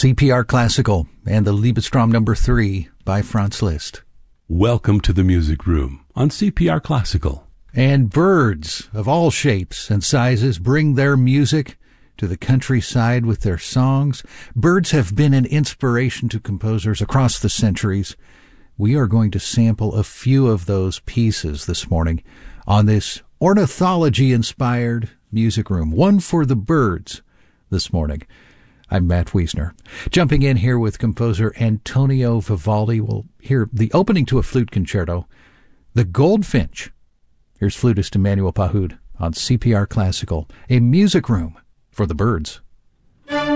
CPR Classical and the Liebestrom number 3 by Franz Liszt. Welcome to the Music Room on CPR Classical. And birds of all shapes and sizes bring their music to the countryside with their songs. Birds have been an inspiration to composers across the centuries. We are going to sample a few of those pieces this morning on this ornithology-inspired Music Room. One for the birds this morning. I'm Matt Wiesner. Jumping in here with composer Antonio Vivaldi, we'll hear the opening to a flute concerto, The Goldfinch. Here's flutist Emmanuel Pahud on CPR Classical, a music room for the birds.